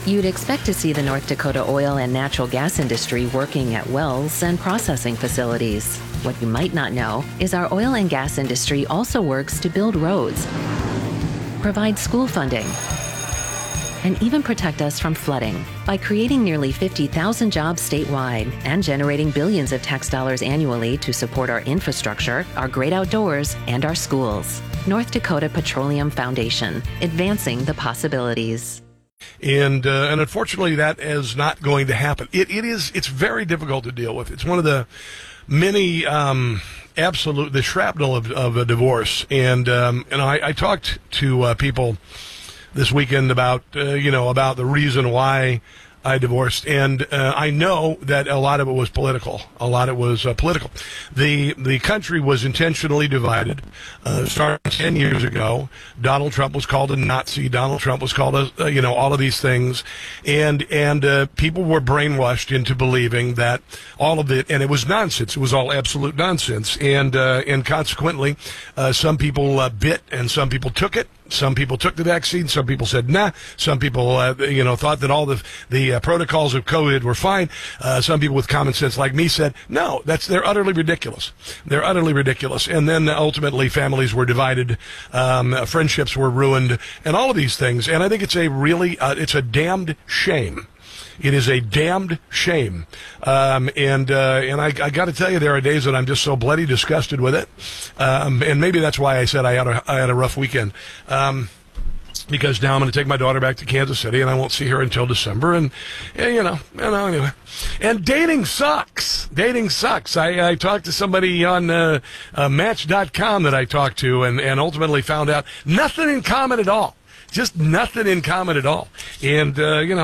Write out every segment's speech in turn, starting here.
You'd expect to see the North Dakota oil and natural gas industry working at wells and processing facilities. What you might not know is our oil and gas industry also works to build roads, provide school funding, and even protect us from flooding by creating nearly 50,000 jobs statewide and generating billions of tax dollars annually to support our infrastructure, our great outdoors, and our schools. North Dakota Petroleum Foundation, advancing the possibilities. And unfortunately, that is not going to happen. It's very difficult to deal with. It's one of the many the shrapnel of a divorce. And I talked to people this weekend about the reason why I divorced, and I know that a lot of it was political. A lot of it was political. The country was intentionally divided. Starting 10 years ago, Donald Trump was called a Nazi. Donald Trump was called all of these things, and people were brainwashed into believing that all of it, and it was nonsense. It was all absolute nonsense, and consequently, some people bit and some people took it. Some people took the vaccine. Some people said nah. Some people, thought that all the protocols of COVID were fine. Some people with common sense, like me, said no. They're utterly ridiculous. They're utterly ridiculous. And then ultimately, families were divided, friendships were ruined, and all of these things. And I think it's it's a damned shame. It is a damned shame. And I got to tell you, there are days that I'm just so bloody disgusted with it. And maybe that's why I said I had a rough weekend. Because now I'm going to take my daughter back to Kansas City, and I won't see her until December. And anyway. And dating sucks. Dating sucks. I talked to somebody on Match.com that I talked to, and ultimately found out nothing in common at all. Just nothing in common at all. And,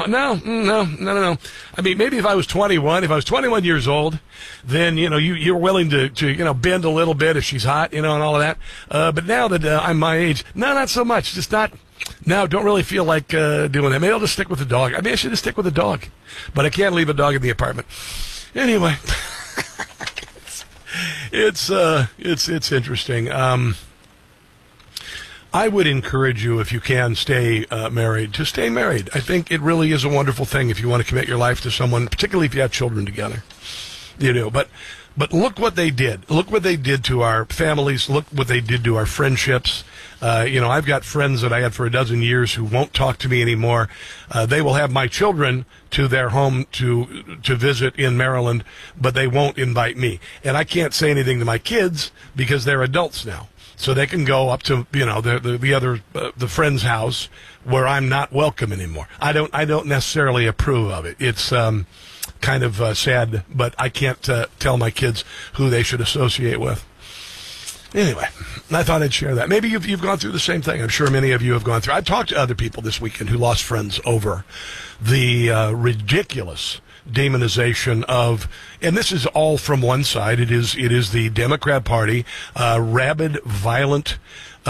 no. I mean, maybe if I was 21 years old, then, you're willing to bend a little bit if she's hot, and all of that. But now that I'm my age, no, not so much. Just not, no, don't really feel like doing that. Maybe I'll just stick with the dog. I should just stick with the dog. But I can't leave a dog in the apartment. Anyway, it's interesting. I would encourage you, if you can, stay married, to stay married. I think it really is a wonderful thing if you want to commit your life to someone, particularly if you have children together. But look what they did. Look what they did to our families. Look what they did to our friendships. I've got friends that I had for a dozen years who won't talk to me anymore. They will have my children to their home to visit in Maryland, but they won't invite me. And I can't say anything to my kids because they're adults now. So they can go up to the friend's house where I'm not welcome anymore. I don't necessarily approve of it. It's kind of sad, but I can't tell my kids who they should associate with. Anyway, I thought I'd share that. Maybe you've gone through the same thing. I'm sure many of you have gone through. I've talked to other people this weekend who lost friends over the ridiculous demonization of, and this is all from one side. It is the Democrat Party, rabid, violent,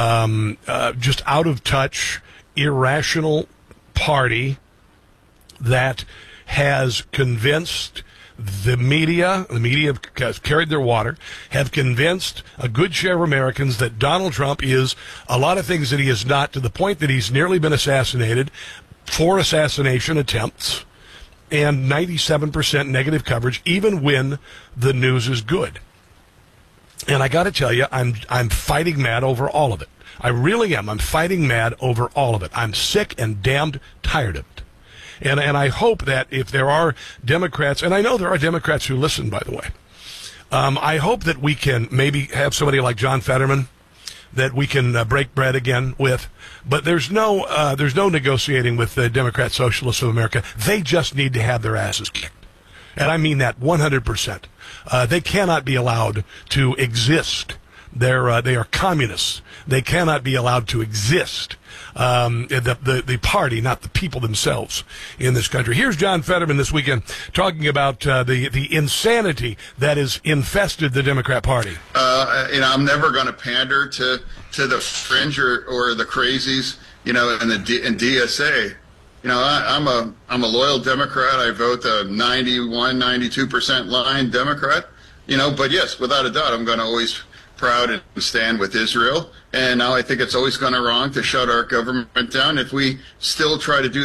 just out of touch, irrational party that has convinced the media has carried their water, have convinced a good share of Americans that Donald Trump is a lot of things that he is not, to the point that he's nearly been assassinated, 4 assassination attempts, and 97% negative coverage, even when the news is good. And I got to tell you, I'm fighting mad over all of it. I really am. I'm fighting mad over all of it. I'm sick and damned tired of it. And I hope that if there are Democrats, and I know there are Democrats who listen, by the way, I hope that we can maybe have somebody like John Fetterman that we can break bread again with. But there's no negotiating with the Democrat Socialists of America. They just need to have their asses kicked. And I mean that 100%. They cannot be allowed to exist. They are communists. They cannot be allowed to exist. The party, not the people themselves in this country. Here's John Fetterman this weekend talking about the insanity that has infested the Democrat Party. I'm never going to pander to the fringe or the crazies, in DSA. I'm a loyal Democrat. I vote the 92% line Democrat. But yes, without a doubt, I'm going to always proud and stand with Israel. And now I think it's always going to wrong to shut our government down if we still try to do